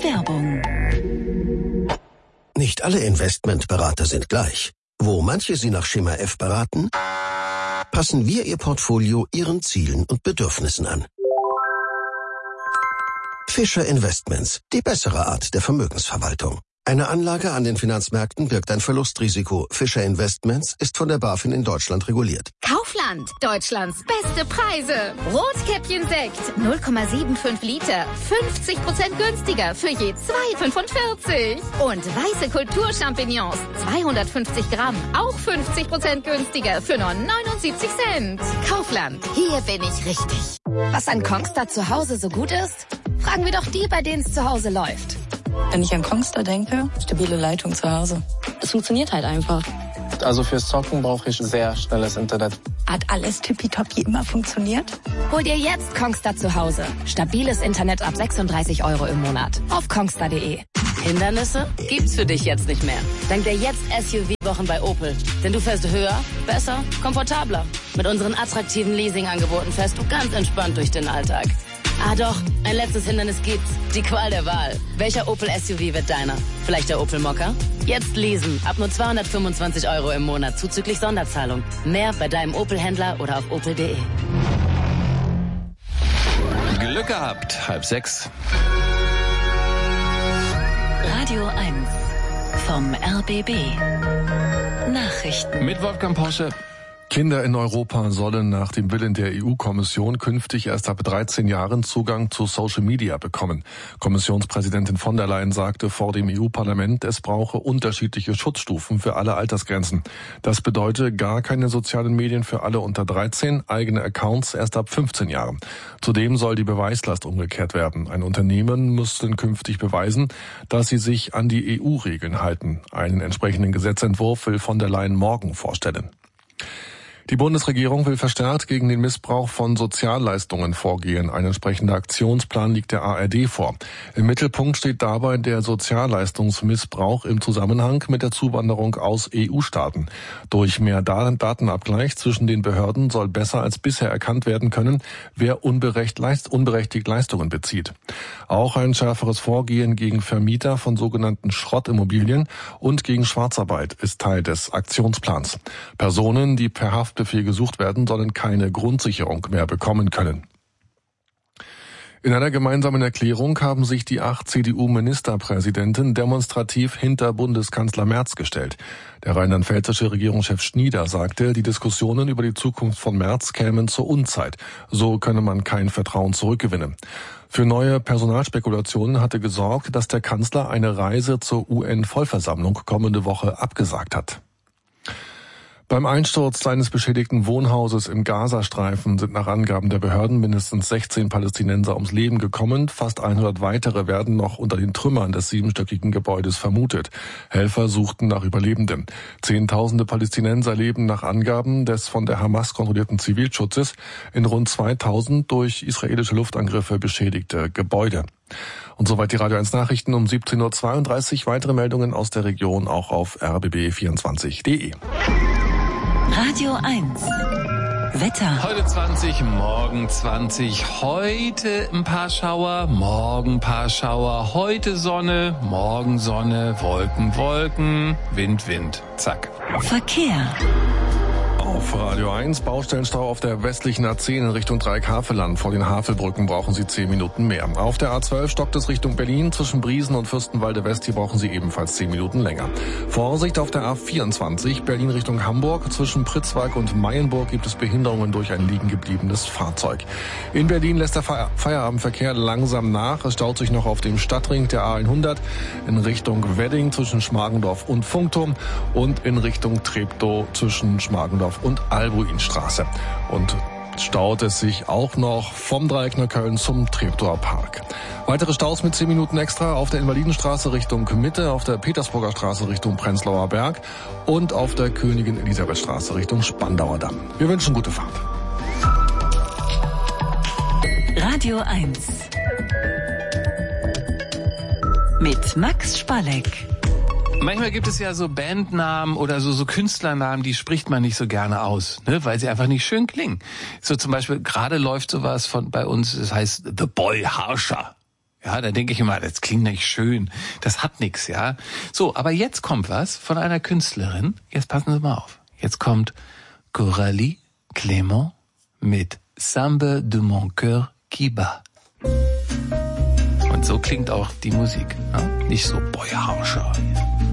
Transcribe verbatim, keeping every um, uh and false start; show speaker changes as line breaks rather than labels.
Werbung.
Nicht alle Investmentberater sind gleich. Wo manche Sie nach Schema F beraten, passen wir Ihr Portfolio Ihren Zielen und Bedürfnissen an. Fischer Investments, die bessere Art der Vermögensverwaltung. Eine Anlage an den Finanzmärkten birgt ein Verlustrisiko. Fischer Investments ist von der BaFin in Deutschland reguliert.
Kaufland, Deutschlands beste Preise. Rotkäppchen-Sekt, null Komma fünfundsiebzig Liter, fünfzig Prozent günstiger für je zwei Komma fünfundvierzig. Und weiße Kulturchampignons, zweihundertfünfzig Gramm, auch fünfzig Prozent günstiger für nur neunundsiebzig Cent. Kaufland, hier bin ich richtig. Was an Kongstar zu Hause so gut ist? Fragen wir doch die, bei denen es zu Hause läuft.
Wenn ich an Kongstar denke, stabile Leitung zu Hause. Es funktioniert halt einfach.
Also fürs Zocken brauche ich sehr schnelles Internet.
Hat alles tippitoppi immer funktioniert?
Hol dir jetzt Kongstar zu Hause. Stabiles Internet ab sechsunddreißig Euro im Monat. Auf kongstar punkt de.
Hindernisse gibt's für dich jetzt nicht mehr. Dank der jetzt S U V-Wochen bei Opel. Denn du fährst höher, besser, komfortabler. Mit unseren attraktiven Leasingangeboten fährst du ganz entspannt durch den Alltag. Ah doch, ein letztes Hindernis gibt's. Die Qual der Wahl. Welcher Opel S U V wird deiner? Vielleicht der Opel Mokka? Jetzt leasen. Ab nur zweihundertfünfundzwanzig Euro im Monat zuzüglich Sonderzahlung. Mehr bei deinem Opel-Händler oder auf opel punkt de.
Glück gehabt. Halb sechs.
Radio eins vom R B B. Nachrichten.
Mit Wolfgang Porsche.
Kinder in Europa sollen nach dem Willen der E U-Kommission künftig erst ab dreizehn Jahren Zugang zu Social Media bekommen. Kommissionspräsidentin von der Leyen sagte vor dem E U-Parlament, es brauche unterschiedliche Schutzstufen für alle Altersgrenzen. Das bedeutet gar keine sozialen Medien für alle unter dreizehn, eigene Accounts erst ab fünfzehn Jahren. Zudem soll die Beweislast umgekehrt werden. Ein Unternehmen müsste künftig beweisen, dass sie sich an die E U-Regeln halten. Einen entsprechenden Gesetzentwurf will von der Leyen morgen vorstellen. Die Bundesregierung will verstärkt gegen den Missbrauch von Sozialleistungen vorgehen. Ein entsprechender Aktionsplan liegt der A R D vor. Im Mittelpunkt steht dabei der Sozialleistungsmissbrauch im Zusammenhang mit der Zuwanderung aus E U-Staaten. Durch mehr Datenabgleich zwischen den Behörden soll besser als bisher erkannt werden können, wer unberechtigt Leistungen bezieht. Auch ein schärferes Vorgehen gegen Vermieter von sogenannten Schrottimmobilien und gegen Schwarzarbeit ist Teil des Aktionsplans. Personen, die per Haftbefehl gesucht werden, sollen keine Grundsicherung mehr bekommen können. In einer gemeinsamen Erklärung haben sich die acht C D U-Ministerpräsidenten demonstrativ hinter Bundeskanzler Merz gestellt. Der rheinland-pfälzische Regierungschef Schnieder sagte, die Diskussionen über die Zukunft von Merz kämen zur Unzeit. So könne man kein Vertrauen zurückgewinnen. Für neue Personalspekulationen hatte gesorgt, dass der Kanzler eine Reise zur U N-Vollversammlung kommende Woche abgesagt hat. Beim Einsturz eines beschädigten Wohnhauses im Gazastreifen sind nach Angaben der Behörden mindestens sechzehn Palästinenser ums Leben gekommen. Fast hundert weitere werden noch unter den Trümmern des siebenstöckigen Gebäudes vermutet. Helfer suchten nach Überlebenden. Zehntausende Palästinenser leben nach Angaben des von der Hamas kontrollierten Zivilschutzes in rund zweitausend durch israelische Luftangriffe beschädigte Gebäude. Und soweit die Radio eins Nachrichten um siebzehn Uhr zweiunddreißig. Weitere Meldungen aus der Region auch auf r b b vierundzwanzig punkt de.
Radio eins. Wetter.
Heute zwanzig, morgen zwanzig. Heute ein paar Schauer, morgen ein paar Schauer. Heute Sonne, morgen Sonne, Wolken, Wolken, Wind, Wind. Zack.
Verkehr.
Auf Radio eins, Baustellenstau auf der westlichen A zehn in Richtung Dreieckhaveland. Vor den Havelbrücken brauchen Sie zehn Minuten mehr. Auf der A zwölf stockt es Richtung Berlin. Zwischen Briesen und Fürstenwalde West, hier brauchen Sie ebenfalls zehn Minuten länger. Vorsicht auf der A vierundzwanzig, Berlin Richtung Hamburg. Zwischen Pritzwalk und Mayenburg gibt es Behinderungen durch ein liegen gebliebenes Fahrzeug. In Berlin lässt der Feierabendverkehr langsam nach. Es staut sich noch auf dem Stadtring der A hundert in Richtung Wedding zwischen Schmargendorf und Funkturm und in Richtung Treptow zwischen Schmargendorf und Albuinstraße. Und staut es sich auch noch vom Dreieck Neukölln zum Treptower Park. Weitere Staus mit zehn Minuten extra auf der Invalidenstraße Richtung Mitte, auf der Petersburger Straße Richtung Prenzlauer Berg und auf der Königin Elisabeth Straße Richtung Spandauer Damm. Wir wünschen gute Fahrt.
Radio eins. Mit Max Spalleck.
Manchmal gibt es ja so Bandnamen oder so so Künstlernamen, die spricht man nicht so gerne aus, ne, weil sie einfach nicht schön klingen. So zum Beispiel, gerade läuft sowas von bei uns, das heißt The Boy Harsher. Ja, da denke ich immer, das klingt nicht schön, das hat nix, ja. So, aber jetzt kommt was von einer Künstlerin. Jetzt passen Sie mal auf. Jetzt kommt Coralie Clément mit Samba de mon cœur qui bat. Und so klingt auch die Musik. Ja? Nicht so bäuerischer.